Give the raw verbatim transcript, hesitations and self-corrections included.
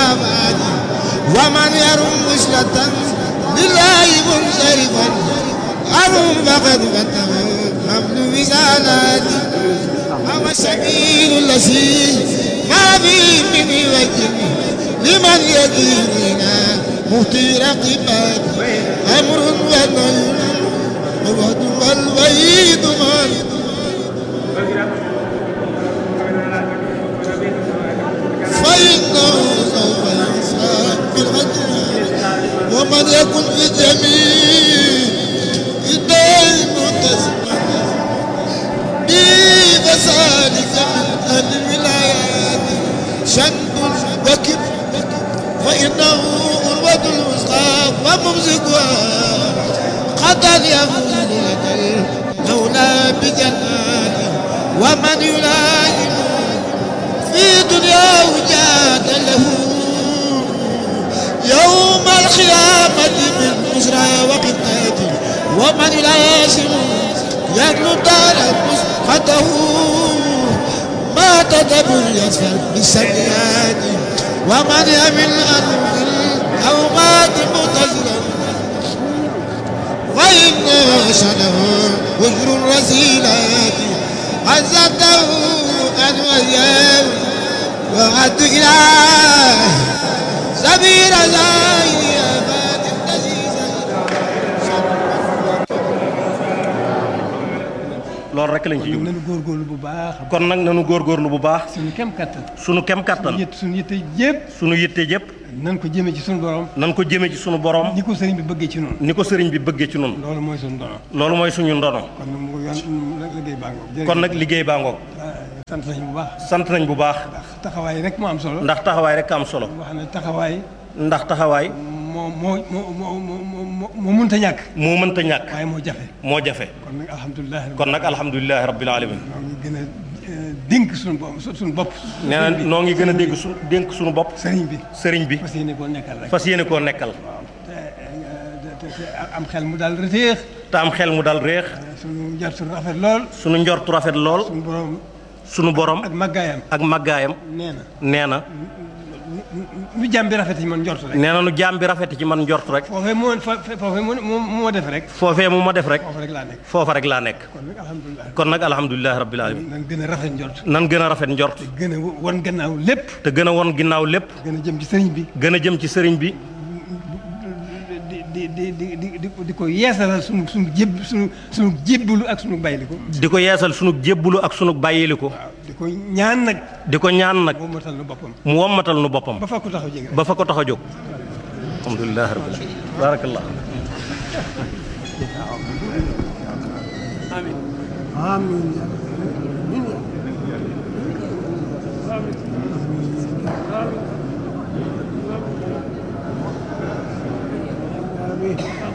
الآباد ومن يرم وصلة لله منصرفا أرم فقد فتح حمل وسالات هو السبيل الذي ما فيه من وجه لمن يديننا مطير قباد أمر ونهي ووعد والوعيد مال فإنه سوف يحساب بالعدل ومن يكن في الجميع الدين متسما بفسادك من الولايات شند وكب فإنه أروة الوسطى وممسكها قد يفوز لك المولى بجناته ومن يلائم في دنياه جاد له يوم القيامة من بشرى وقتاته ومن يلاسم يدلو دار مسقطه ما تدبر يسفر بالسيئات ومن يمل أنه الأوقات متزلا وإن شنه وجر الرسيلات عزته أن وياه وعد إله سبيل زاهي أباد loolu rek lañ ci kon nanu góorgóorlu bu baax. kon nag nanu góorgóorlu bu baax. suñu kem kattan. suñu kem kattan. suñu yitte yëpp. suñu yitte yëpp. nan ko jëmee ci suñu borom. nan ko jëmee ci suñu borom. ni ko sëriñ bi bëggee ci noonu. ni ko sëriñ bi bëggee ci noonu. loolu mooy suñu ndono. loolu mooy suñu ndono. kon nag mu yoon liggéey baa ngoog. kon nag liggéey baa ngoog. sant nañ bu baax. sant nañ bu baax. ndax taxawaay rek moo am solo. ndax taxawaay rek am solo. wax ne taxawaay. ndax taxawaay. moo moo moo moo moo mënta ñàkk. moo mënta ñàkk. waaye moo jafe. moo jafe. kon nag alhamdulilah. kon nag alhamdulilah rabbil alamin. ñoo ngi gën a dénk suñu bopp suñu bopp. nee na noo ngi gën a dégg su dénk suñu bopp. sëriñ bi sëriñ bi. fas yéene koo nekkal rek. fas yéene koo nekkal. waaw te te am xel mu daal reteex. te am xel mu dal réex. suñu njortu rafet lool. suñu njortu rafet lool. suñu borom. suñu borom. ak màggaayam. ak màggaayam. nee na nee na. nu jaam bi rafet ci man njort rek. nee na nu jaam bi rafet ci man njort rek. foofee moo foofee mu ma def rek. foofee mu ma def rek. foofa rek laa nekk. foofa rek laa nekk. kon nag alhamdulilah. kon nag alhamdulilah rabbil alamin. nan gën a rafet njort. nan gën a rafet njort. te gën a won gannaaw lépp. te gën a won ginnaaw lépp. gën a jëm ci sëriñ bi. gën a jëm ci sëriñ bi. di di di di di di ko yeesalal sunu sunu jéb sunu sunu jébbalu ak sunu bàyyiliku. di ko yeesal sunu jébbalu ak sunu bàyyiliku. waaw di ko ñaan nag. di ko ñaan nag. mu wommatal nu boppam. mu wommatal nu boppam. ba fa ko tax a jóg ba fa ko tax a jóg. alhamdulilah rabbil alamin. barakallah. amiin. amiin. Amin.